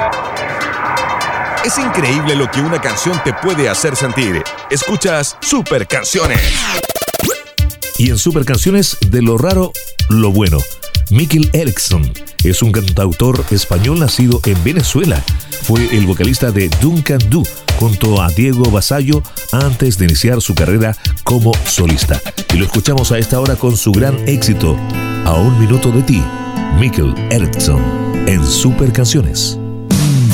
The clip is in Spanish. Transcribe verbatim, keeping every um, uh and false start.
Es increíble lo que una canción te puede hacer sentir. Escuchas Super Canciones. Y en Super Canciones, de lo raro, lo bueno. Mikel Erikson es un cantautor español nacido en Venezuela. Fue el vocalista de Duncan Du junto a Diego Basallo antes de iniciar su carrera como solista. Y lo escuchamos a esta hora con su gran éxito, A un minuto de ti, Mikel Erikson, en Super Canciones.